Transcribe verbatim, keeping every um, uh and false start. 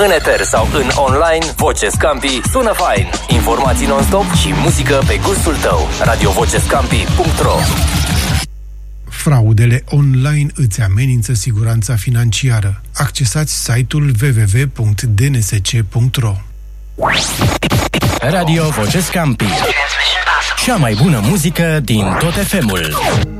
În eter sau în online, Voce Scampi sună fain. Informații non-stop și muzică pe gustul tău. radio voce scampi punct ro. Fraudele online îți amenință siguranța financiară. Accesați site-ul w w w punct d n s c punct r o. Radio Voce Scampi. Cea mai bună muzică din tot F M-ul.